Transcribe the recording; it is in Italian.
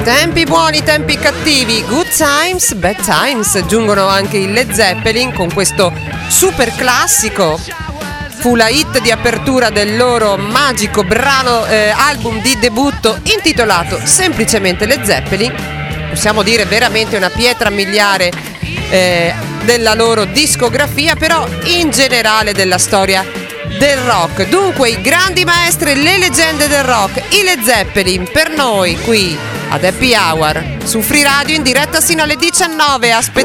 Tempi buoni, tempi cattivi, good times, bad times, giungono anche i Led Zeppelin con questo super classico. Fu la hit di apertura del loro magico brano album di debutto intitolato semplicemente Led Zeppelin. Possiamo dire veramente una pietra miliare della loro discografia, però in generale della storia del rock. Dunque i grandi maestri, le leggende del rock, i Led Zeppelin per noi qui ad Happy Hour su Free Radio in diretta sino alle 19.